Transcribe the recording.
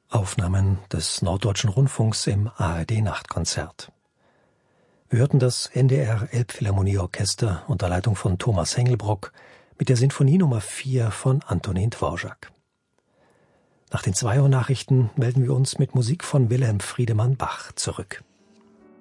Aufnahmen des Norddeutschen Rundfunks im ARD-Nachtkonzert. Wir hörten das NDR Elbphilharmonieorchester unter Leitung von Thomas Hengelbrock mit der Sinfonie Nummer 4 von Antonín Dvořák. Nach den 2 Uhr Nachrichten melden wir uns mit Musik von Wilhelm Friedemann Bach zurück.